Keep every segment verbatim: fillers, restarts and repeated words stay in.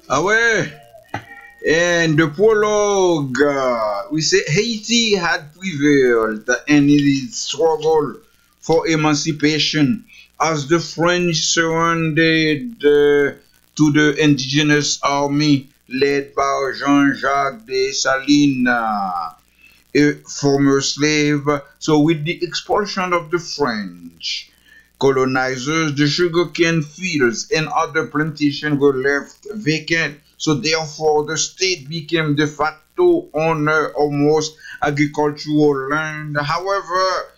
Ah ouais, and the prologue, uh, we say Haiti had prevailed in its struggle for emancipation as the French surrendered uh, to the indigenous army led by Jean-Jacques Dessalines, uh, a former slave. So, with the expulsion of the French colonizers, the sugarcane fields and other plantations were left vacant. So, therefore, the state became de facto owner of most agricultural land. However,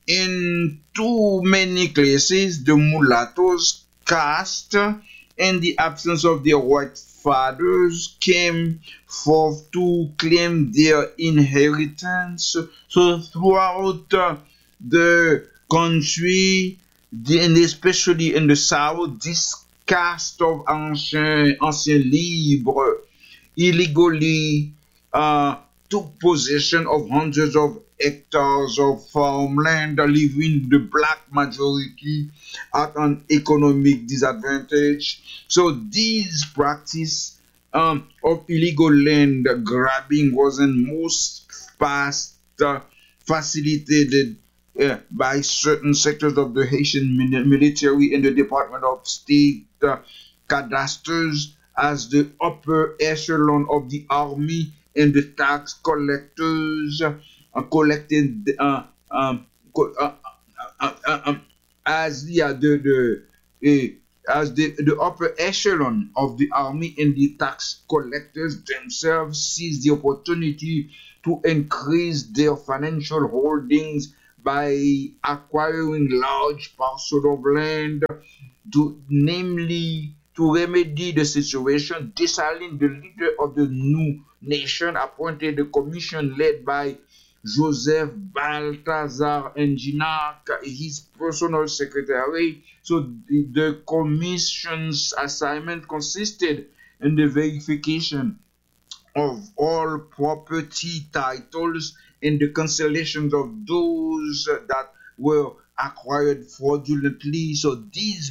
in too many cases, the mulattoes caste and the absence of their white fathers came forth to claim their inheritance. So throughout uh, the country, the- and especially in the south, this caste of anciens, anciens libres illegally uh, took possession of hundreds of hectares of farmland, leaving the black majority at an economic disadvantage. So, this practice um, of illegal land grabbing was in most past uh, facilitated uh, by certain sectors of the Haitian military and the Department of State uh, cadasters as the upper echelon of the army and the tax collectors uh, collected uh, um, co- uh, uh, uh, um, as yeah, the the eh, as the, the upper echelon of the army and the tax collectors themselves seized the opportunity to increase their financial holdings by acquiring large parcels of land to namely to remedy the situation. Dessalines, the leader of the new nation, appointed a commission led by Joseph Balthazar and Ginac, his personal secretary. So the, the commission's assignment consisted in the verification of all property titles and the cancellations of those that were acquired fraudulently. So these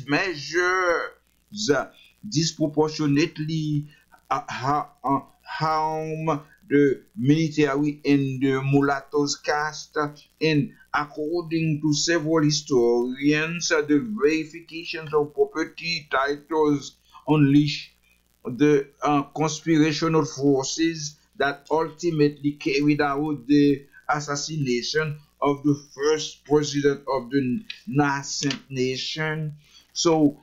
measures uh, disproportionately uh, ha- uh, harm the military and the mulattoes caste. And according to several historians, uh, the verifications of property titles unleash the uh, conspirational forces that ultimately carried out the assassination of the first president of the nascent nation. So,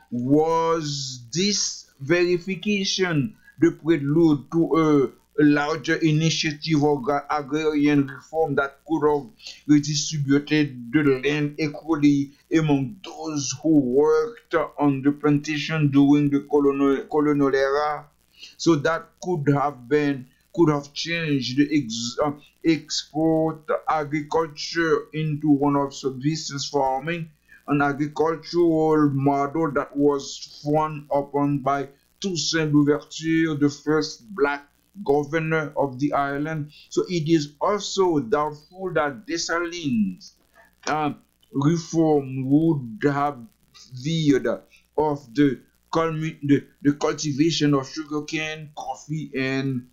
was this verification the prelude to a, a larger initiative of agrarian reform that could have redistributed the land equally among those who worked on the plantation during the colonial, colonial era? So that could have been could have changed the ex, uh, export agriculture into one of subsistence farming, an agricultural model that was frowned upon by Toussaint Louverture, the first black governor of the island. So it is also doubtful that Dessalines um, reform would have veered off the, the, the cultivation of sugarcane, coffee, and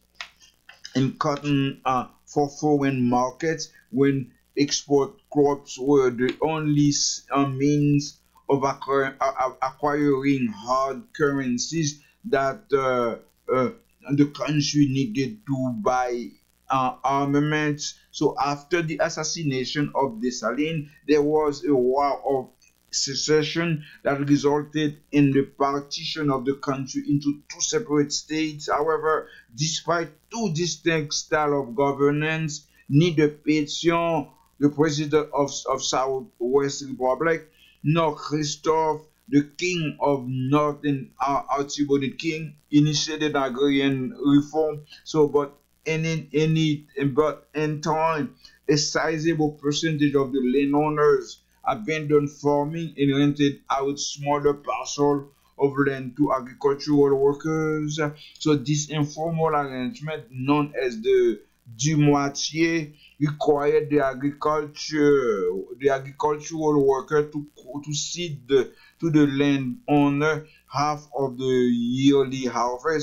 and cotton uh, for foreign markets when export crops were the only uh, means of acquire, uh, acquiring hard currencies that uh, uh, the country needed to buy uh, armaments. So after the assassination of Dessalines, there was a war of secession that resulted in the partition of the country into two separate states. However, despite two distinct styles of governance, neither Pétion, the president of, of Southwest Republic, nor Christophe, the king of Northern uh, Artibonite king, initiated agrarian reform. So, but any, any, but in time, a sizable percentage of the landowners abandoned farming and rented out smaller parcels of land to agricultural workers. So this informal arrangement, known as the du moitié, required the agriculture, the agricultural worker to to cede the, to the landowner half of the yearly harvest.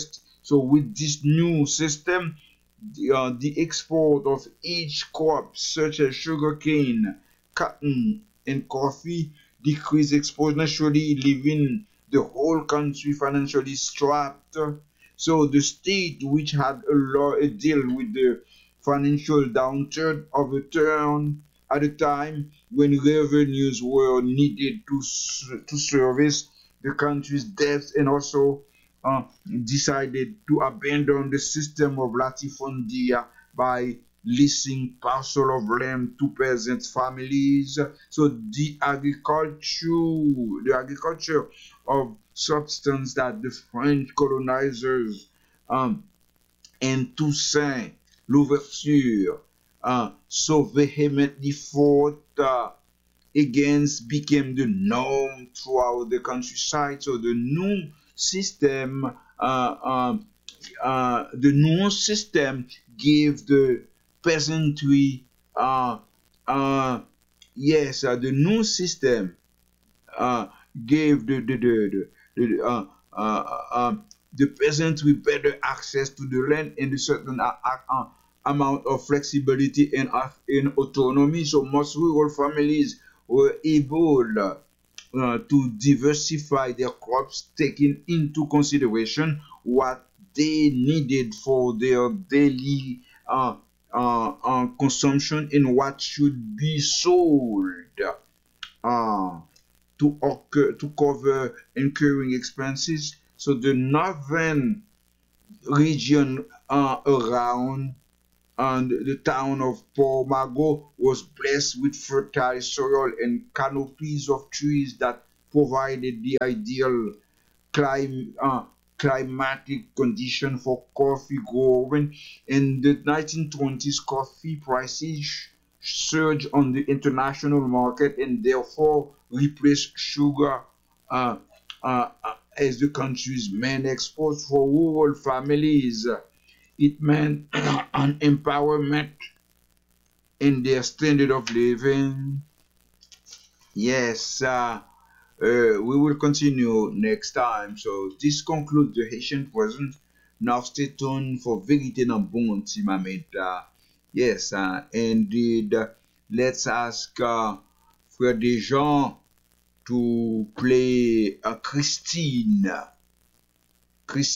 So with this new system, the, uh, the export of each crop such as sugarcane, cotton, and coffee decreased exponentially, leaving the whole country financially strapped. So the state, which had a law a deal with the financial downturn of a turn at a time when revenues were needed to to service the country's debts, and also uh, decided to abandon the system of latifundia by leasing parcel of land to peasant families. So the agriculture, the agriculture of substance that the French colonizers um, and Toussaint Louverture uh, so vehemently fought uh, against became the norm throughout the countryside. So the new system, uh, um, uh, the new system gave the peasantry, uh, uh, yes, uh, the new system uh, gave the the the, the, the uh, uh, uh, the peasants with better access to the land and a certain uh, uh, amount of flexibility and, uh, and autonomy. So most rural families were able uh, uh, to diversify their crops, taking into consideration what they needed for their daily uh, uh, uh, consumption and what should be sold. Uh, to occur, to cover incurring expenses. So the northern region uh, around and the town of Pormago was blessed with fertile soil and canopies of trees that provided the ideal clim- uh, climatic condition for coffee growing. In the nineteen twenties, coffee prices surged on the international market and therefore replaced sugar uh, uh, uh, as the country's main export. For rural families. It meant an empowerment in their standard of living. Yes, uh, uh, we will continue next time. So this concludes the Haitian present. Now stay tuned for Vérité dans Bon Timameta. Yes, uh, indeed. Let's ask uh, Frère Desjans to play uh, Christine. Christine.